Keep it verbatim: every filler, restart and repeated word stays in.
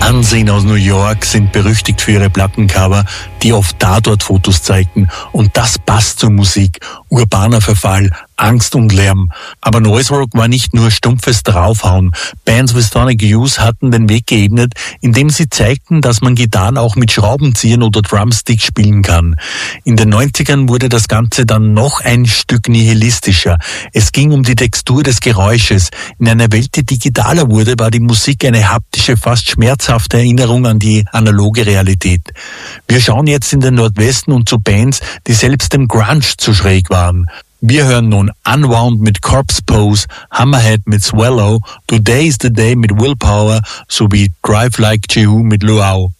Ansehen aus New York sind berüchtigt für ihre Plattencover, die oft Tatortfotos zeigten. Und das passt zur Musik. Urbaner Verfall, Angst und Lärm. Aber Noise Rock war nicht nur stumpfes Draufhauen. Bands wie Sonic Youth hatten den Weg geebnet, indem sie zeigten, dass man Gitarren auch mit Schraubenziehern oder Drumsticks spielen kann. In den neunzigern wurde das Ganze dann noch ein Stück nihilistischer. Es ging um die Textur des Geräusches. In einer Welt, die digitaler wurde, war die Musik eine haptische, fast schmerzhafte Erinnerung an die analoge Realität. Wir schauen jetzt in den Nordwesten und zu Bands, die selbst dem Grunge zu schräg waren. Wir hören nun Unwound mit Corpse Pose, Hammerhead mit Swallow, Today is the Day mit Willpower sowie Drive Like Jehu mit Luau.